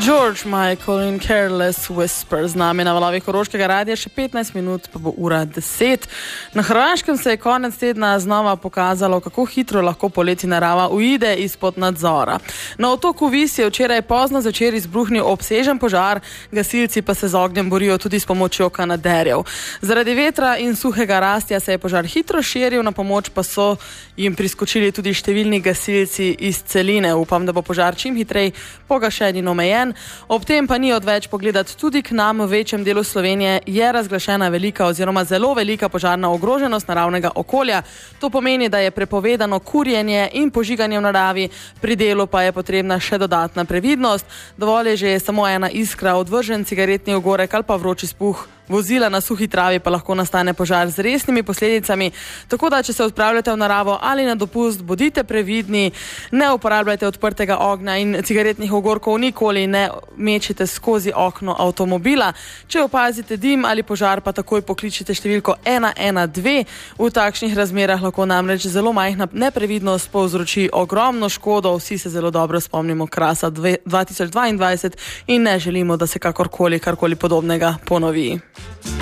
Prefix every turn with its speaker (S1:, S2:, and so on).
S1: George Michael in Careless Whisper z nami na valovih Koroškega radia, še 15 minut pa bo ura 10. Na Hrvaškem se je konec tedna znova pokazalo, kako hitro lahko poleti narava uide izpod nadzora. Na otoku Vis je včeraj pozno zvečer izbruhnil obsežen požar, gasilci pa se z ognjem borijo tudi s pomočjo kanaderjev. Zaradi vetra in suhega rastja se je požar hitro širil, na pomoč pa so jim priskočili tudi številni gasilci iz celine. Upam, da bo požar čim hitrej pogašen in omejen. Ob tem pa ni odveč pogledati tudi k nam. V večjem delu Slovenije je razglašena velika oziroma zelo velika požarna ogroženost naravnega okolja. To pomeni, da je prepovedano kurjenje in požiganje v naravi, pri delu pa je potrebna še dodatna previdnost. Dovolj je že samo ena iskra, odvržen cigaretni ogorek ali pa vroči spuh vozila na suhi travi, pa lahko nastane požar z resnimi posledicami. Tako da, če se odpravljate v naravo ali na dopust, bodite previdni, ne uporabljajte odprtega ognja in cigaretnih ogorkov nikoli ne mečite skozi okno avtomobila. Če opazite dim ali požar, pa takoj pokličite številko 112. V takšnih razmerah lahko namreč zelo majhna neprevidnost povzroči ogromno škodo. Vsi se zelo dobro spomnimo Krasa 2022 in ne želimo, da se karkoli podobnega ponovi.